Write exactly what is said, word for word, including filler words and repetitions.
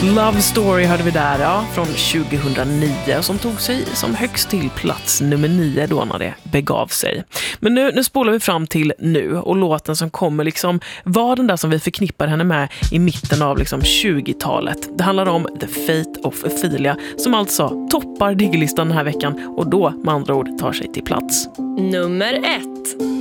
Love Story hörde vi där, ja, från tjugohundranio, som tog sig som högst till plats nummer nio då när det begav sig. Men nu, nu spolar vi fram till nu, och låten som kommer liksom var den där som vi förknippar henne med i mitten av liksom tjugotalet. Det handlar om The Fate of Ophelia, som alltså toppar diggerlistan den här veckan och då med andra ord tar sig till plats. Nummer ett.